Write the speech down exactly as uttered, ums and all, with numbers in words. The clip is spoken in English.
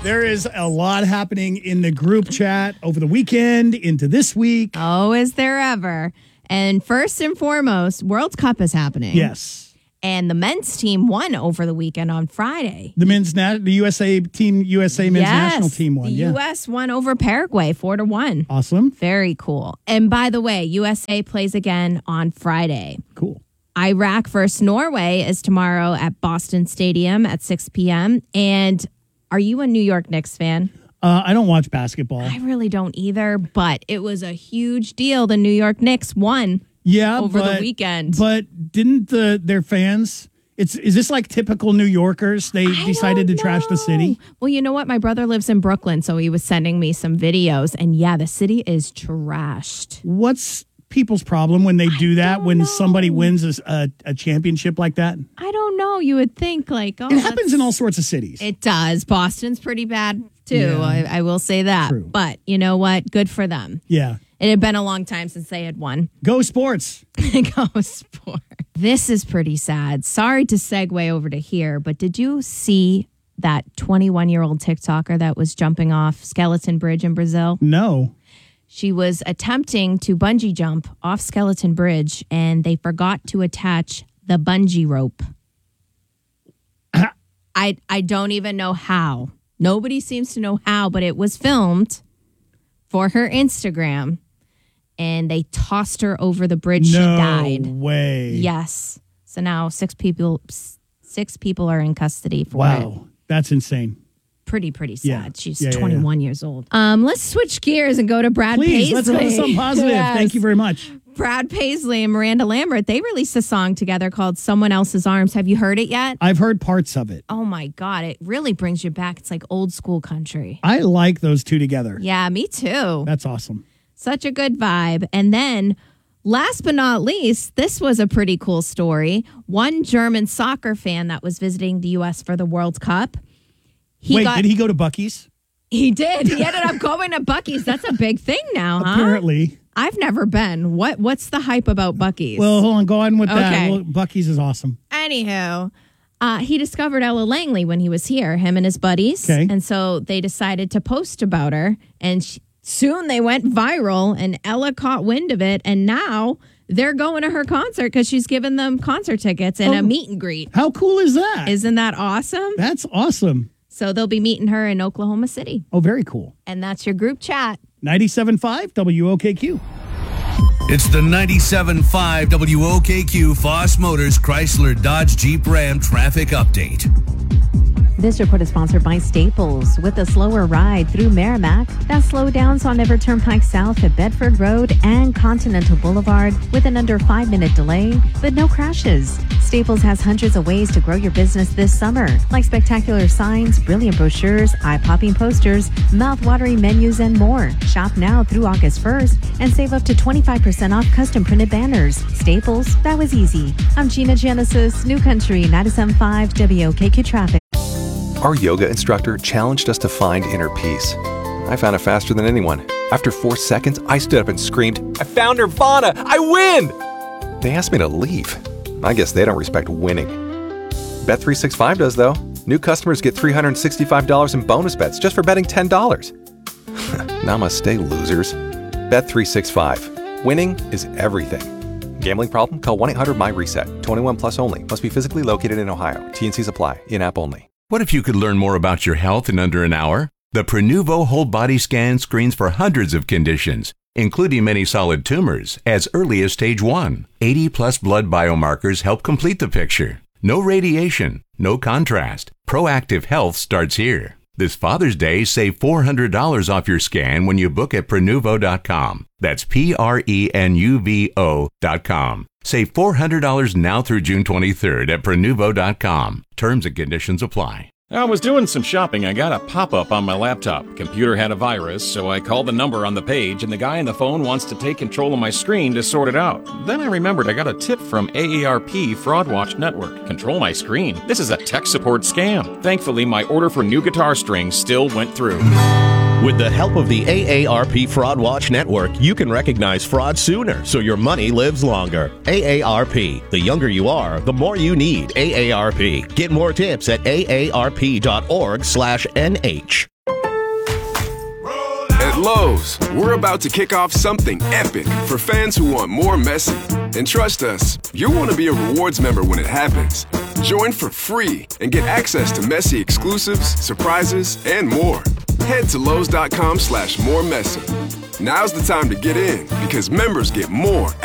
There is a lot happening in the group chat over the weekend into this week. Oh, is there ever? And first and foremost, World Cup is happening. Yes. And the men's team won over the weekend on Friday. The men's na- the U S A team, U S A men's yes, national team won. The yeah. U S won over Paraguay four to one. Awesome. Very cool. And by the way, U S A plays again on Friday. Cool. Iraq versus Norway is tomorrow at Boston Stadium at six p.m. And are you a New York Knicks fan? Uh, I don't watch basketball. I really don't either, but it was a huge deal. The New York Knicks won yeah, over but, the weekend. But didn't the their fans... It's is this like typical New Yorkers? They I decided to don't trash the city? Well, you know what? My brother lives in Brooklyn, so he was sending me some videos. And yeah, the city is trashed. What's people's problem when they do that, don't when know. somebody wins a, a, a championship like that? I don't know. You would think like, oh, It happens that's- in all sorts of cities. It does. Boston's pretty bad too. Yeah. I, I will say that. True. But you know what? Good for them. yeah. It had been a long time since they had won. Go sports. Go sport. This is pretty sad. Sorry to segue over to here, but did you see that twenty-one-year-old TikToker that was jumping off Skeleton Bridge in Brazil? No. She was attempting to bungee jump off Skeleton Bridge, and they forgot to attach the bungee rope. I I don't even know how. Nobody seems to know how, but it was filmed for her Instagram, and they tossed her over the bridge. No she died. way. Yes. So now six people six people are in custody for it. Wow. That's insane. Pretty, pretty sad. Yeah. She's Yeah, yeah, twenty-one years old. Um, let's switch gears and go to Brad Please, Paisley. let's go to something positive. Yes. Thank you very much. Brad Paisley and Miranda Lambert, they released a song together called Someone Else's Arms. Have you heard it yet? I've heard parts of it. Oh my God, it really brings you back. It's like old school country. I like those two together. Yeah, me too. That's awesome. Such a good vibe. And then last but not least, this was a pretty cool story. One German soccer fan that was visiting the U S for the World Cup. He Wait, got, did he go to Buc-ee's? He did. He ended up going to Buc-ee's. That's a big thing now, huh? Apparently. I've never been. What What's the hype about Buc-ee's? Well, hold on. Go on with that. Okay. Well, Buc-ee's is awesome. Anywho, uh, he discovered Ella Langley when he was here, him and his buddies. Okay. And so they decided to post about her. And she, soon they went viral, and Ella caught wind of it. And now they're going to her concert because she's given them concert tickets and Oh. a meet and greet. How cool is that? Isn't that awesome? That's awesome. So they'll be meeting her in Oklahoma City. Oh, very cool. And that's your group chat. ninety-seven point five W O K Q. It's the ninety-seven point five W O K Q Foss Motors Chrysler Dodge Jeep Ram traffic update. This report is sponsored by Staples. With a slower ride through Merrimack, that slowdowns on Ever Turnpike South at Bedford Road and Continental Boulevard with an under five-minute delay, but no crashes. Staples has hundreds of ways to grow your business this summer, like spectacular signs, brilliant brochures, eye-popping posters, mouth-watering menus, and more. Shop now through August first and save up to twenty-five percent off custom printed banners. Staples, that was easy. I'm Gina Genesis, New Country, ninety-seven point five W O K Q Traffic. Our yoga instructor challenged us to find inner peace. I found it faster than anyone. After four seconds, I stood up and screamed, "I found Nirvana! I win!" They asked me to leave. I guess they don't respect winning. Bet three sixty-five does, though. New customers get three hundred sixty-five dollars in bonus bets just for betting ten dollars. Namaste, losers. Bet three sixty-five. Winning is everything. Gambling problem? Call one eight hundred M Y reset. twenty-one plus only. Must be physically located in Ohio. T N Cs apply. In-app only. What if you could learn more about your health in under an hour? The Prenuvo whole body scan screens for hundreds of conditions, including many solid tumors, as early as stage one. eighty plus blood biomarkers help complete the picture. No radiation, no contrast. Proactive health starts here. This Father's Day, save four hundred dollars off your scan when you book at Prenuvo dot com. That's P R E N U V O dot com. Save four hundred dollars now through June twenty-third at Prenuvo dot com. Terms and conditions apply. I was doing some shopping. I got a pop-up on my laptop. Computer had a virus, so I called the number on the page, and the guy on the phone wants to take control of my screen to sort it out. Then I remembered I got a tip from A A R P Fraud Watch Network. Control my screen? This is a tech support scam. Thankfully, my order for new guitar strings still went through. With the help of the A A R P Fraud Watch Network, you can recognize fraud sooner so your money lives longer. A A R P. The younger you are, the more you need A A R P. Get more tips at A A R P dot org slash N H. At Lowe's, we're about to kick off something epic for fans who want more Messi. And trust us, you'll want to be a rewards member when it happens. Join for free and get access to Messi exclusives, surprises, and more. Head to Lowe's.com slash more Messi. Now's the time to get in because members get more